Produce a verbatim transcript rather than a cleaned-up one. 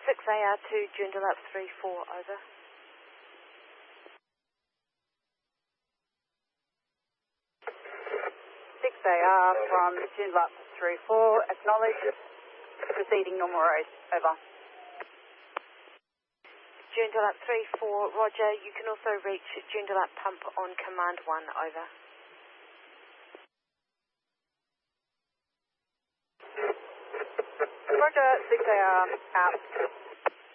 six A R to Joondalup three four, over. six A R from Joondalup three four, acknowledge, proceeding normal road, over. Joondalup three four, roger. You can also reach Joondalup pump on command one, over. Roger, six A R, out.